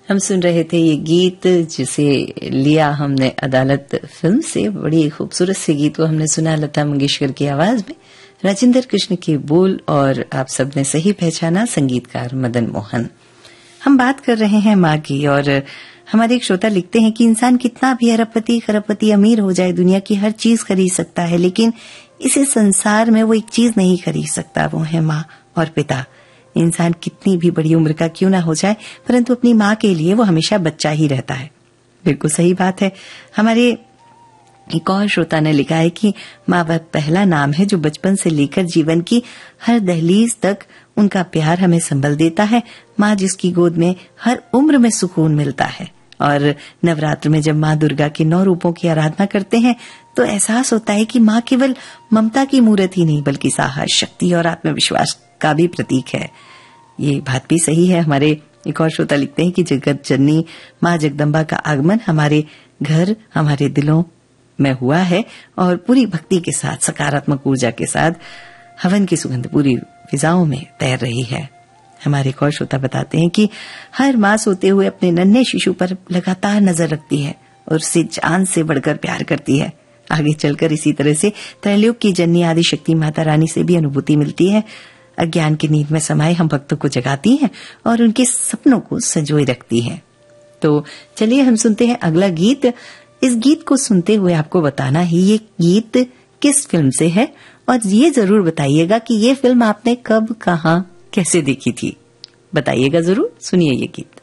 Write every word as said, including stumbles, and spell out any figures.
हम सुन रहे थे ये गीत जिसे लिया हमने अदालत फिल्म से। बड़ी खूबसूरत से गीत को हमने सुना लता मंगेशकर की आवाज में, राजेंद्र कृष्ण के बोल, और आप सबने सही पहचाना संगीतकार मदन मोहन। हम बात कर रहे हैं माँ की, और हमारे एक श्रोता लिखते हैं कि इंसान कितना भी अरबपति खरबपति अमीर हो जाए, दुनिया की हर चीज खरीद सकता है, लेकिन इसे संसार में वो एक चीज नहीं खरीद सकता, वो है माँ और पिता। इंसान कितनी भी बड़ी उम्र का क्यों ना हो जाए, परंतु अपनी माँ के लिए वो हमेशा बच्चा ही रहता है। बिल्कुल सही बात है। हमारे एक और श्रोता ने लिखा है कि माँ बाप पहला नाम है जो बचपन से लेकर जीवन की हर दहलीज तक उनका प्यार हमें संभल देता है। माँ जिसकी गोद में हर उम्र में सुकून मिलता है। और नवरात्र में जब माँ दुर्गा के नौ रूपों की आराधना करते हैं तो एहसास होता है कि माँ केवल ममता की मूर्त ही नहीं बल्कि साहस, शक्ति और आत्मविश्वास का भी प्रतीक है। ये बात भी सही है। हमारे एक और श्रोता लिखते हैं कि जगत जननी माँ जगदम्बा का आगमन हमारे घर, हमारे दिलों में हुआ है, और पूरी भक्ति के साथ, सकारात्मक ऊर्जा के साथ हवन की सुगंध पूरी फिजाओं में तैर रही है। हमारे एक और श्रोता बताते हैं कि हर माँ सोते हुए अपने नन्हे शिशु पर लगातार नजर रखती है और उससे जान से बढ़कर प्यार करती है। आगे चलकर इसी तरह से त्रैलोक की जननी आदि शक्ति माता रानी से भी अनुभूति मिलती है। अज्ञान की नींद में समाये हम भक्तों को जगाती हैं और उनके सपनों को संजोए रखती हैं। तो चलिए हम सुनते हैं अगला गीत। इस गीत को सुनते हुए आपको बताना है ये गीत किस फिल्म से है, और ये जरूर बताइएगा कि ये फिल्म आपने कब, कहां, कैसे देखी थी। बताइएगा जरूर। सुनिए ये गीत।